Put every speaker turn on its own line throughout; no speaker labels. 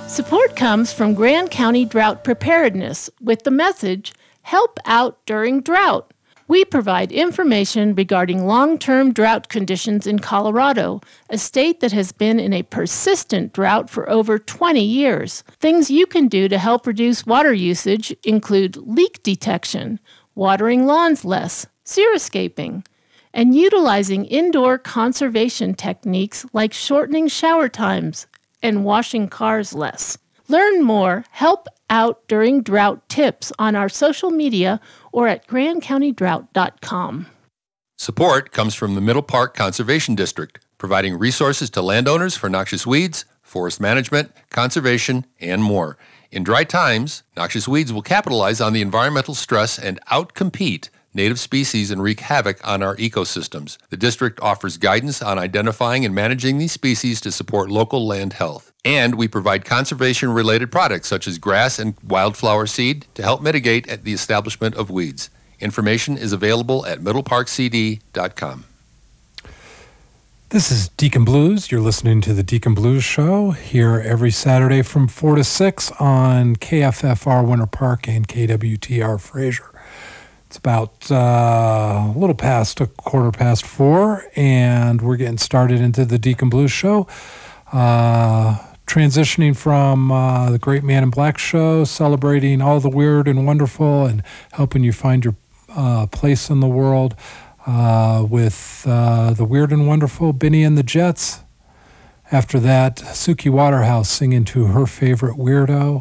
Support comes from Grand County Drought Preparedness with the message, Help Out During Drought. We provide information regarding long-term drought conditions in Colorado, a state that has been in a persistent drought for over 20 years. Things you can do to help reduce water usage include leak detection, watering lawns less, xeriscaping, and utilizing indoor conservation techniques like shortening shower times and washing cars less. Learn more Help Out During Drought tips on our social media or at grandcountydrought.com.
Support comes from the Middle Park Conservation District, providing resources to landowners for noxious weeds, forest management, conservation, and more. In dry times, noxious weeds will capitalize on the environmental stress and outcompete native species and wreak havoc on our ecosystems. The district offers guidance on identifying and managing these species to support local land health. And we provide conservation-related products such as grass and wildflower seed to help mitigate the establishment of weeds. Information is available at middleparkcd.com.
This is Deacon Blues. You're listening to the Deacon Blues Show here every Saturday from 4 to 6 on KFFR Winter Park and KWTR Fraser. It's about a little past 4:15, and we're getting started into the Deacon Blues Show. Transitioning from the Great Man in Black show, celebrating all the weird and wonderful and helping you find your place in the world with the weird and wonderful Benny and the Jets. After that, Suki Waterhouse singing to her favorite weirdo.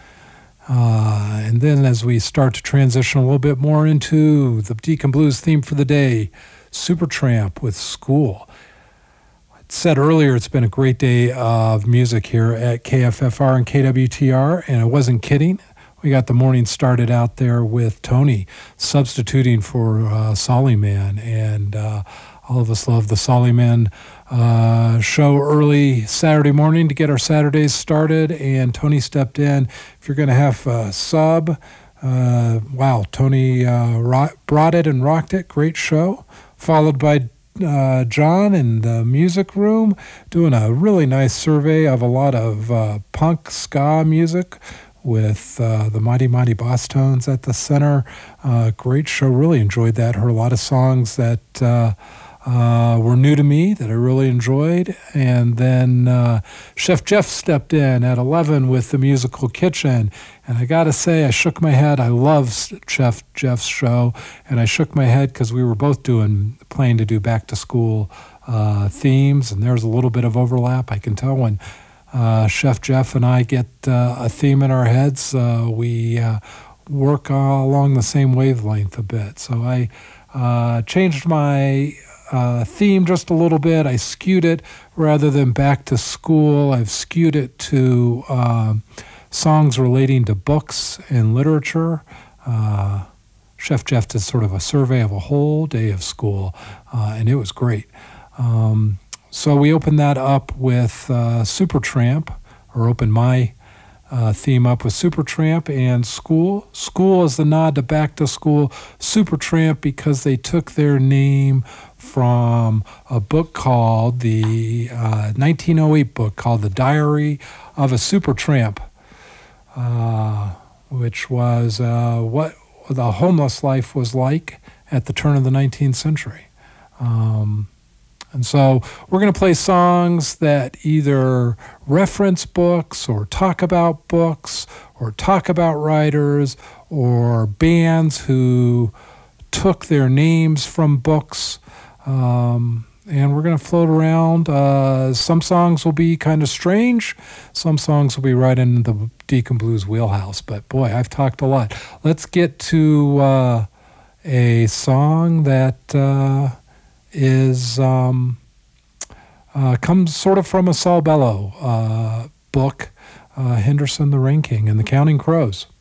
And then as we start to transition a little bit more into the Deacon Blues theme for the day, Supertramp with School. I said earlier it's been a great day of music here at KFFR and KWTR, and I wasn't kidding. We got the morning started out there with Tony substituting for Solly Man, and all of us love the Solly Man show early Saturday morning to get our Saturdays started, and Tony stepped in. If you're going to have a sub, wow, Tony brought it and rocked it. Great show. Followed by John in the music room doing a really nice survey of a lot of punk ska music with the Mighty Mighty Boss Tones at the center. Great show. Really enjoyed that. Heard a lot of songs that were new to me that I really enjoyed. And then Chef Jeff stepped in at 11 with the Musical Kitchen. And I got to say, I shook my head. I love Chef Jeff's show. And I shook my head because we were both planning to do back to school themes. And there's a little bit of overlap. I can tell when Chef Jeff and I get a theme in our heads, we work along the same wavelength a bit. So I changed my theme just a little bit. I skewed it rather than back to school. I've skewed it to songs relating to books and literature. Chef Jeff did sort of a survey of a whole day of school, and it was great. So we opened that up with Supertramp, or opened my theme up with Supertramp and School. School is the nod to back to school. Supertramp because they took their name from a book called the 1908 book called The Diary of a Supertramp, which was what the homeless life was like at the turn of the 19th century. And so we're going to play songs that either reference books or talk about books or talk about writers or bands who took their names from books. And we're going to float around. Some songs will be kind of strange. Some songs will be right in the Deacon Blues wheelhouse. But boy, I've talked a lot. Let's get to a song that is comes sort of from a Saul Bellow book, Henderson the Rain King and the Counting Crows.